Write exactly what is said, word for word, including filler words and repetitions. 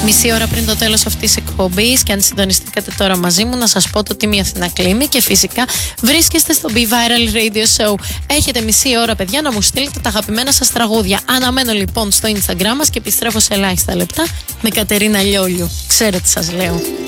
Μισή ώρα πριν το τέλος αυτής της εκπομπής, και αν συντονιστήκατε τώρα μαζί μου, να σας πω το τι μια Αθηνά κλείνει. Και φυσικά βρίσκεστε στο Be Viral Radio Show. Έχετε μισή ώρα, παιδιά, να μου στείλετε τα αγαπημένα σας τραγούδια. Αναμένω λοιπόν στο Instagram μας και επιστρέφω σε ελάχιστα λεπτά με Κατερίνα Λιόλιου. Ξέρετε τι σας λέω.